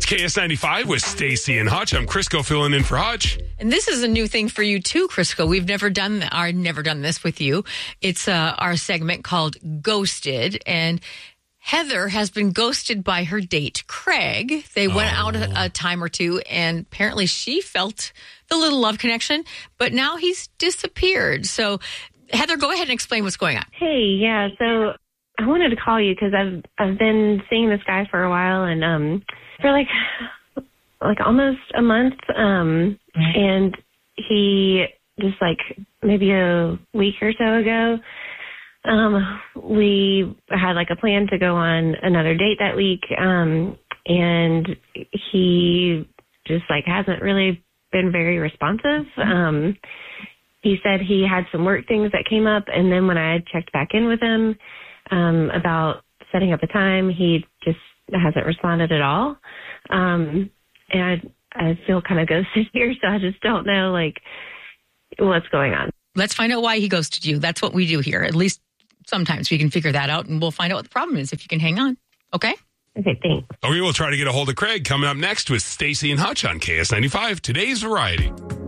KS95 with Stacy and Hutch. I'm Crisco filling in for Hutch. And this is a new thing for you too, Crisco. We've never done this with you. It's our segment called Ghosted, and Heather has been ghosted by her date, Craig. They went out a time or two, and apparently she felt the little love connection, but now he's disappeared. So, Heather, go ahead and explain what's going on. Hey, yeah, so I wanted to call you because I've been seeing this guy for a while, and for like almost a month, and he just like maybe a week or so ago, we had like a plan to go on another date that week, and he just like hasn't really been very responsive. He said he had some work things that came up, and then when I checked back in with him about setting up a time, he just hasn't responded at all. And I feel kind of ghosted here, so I just don't know like what's going on. Let's find out why he ghosted you. That's what we do here. At least sometimes we can figure that out, and we'll find out what the problem is if you can hang on. Okay? Okay, thanks. We will try to get a hold of Craig coming up next with Stacy and Hutch on KS95, today's Variety.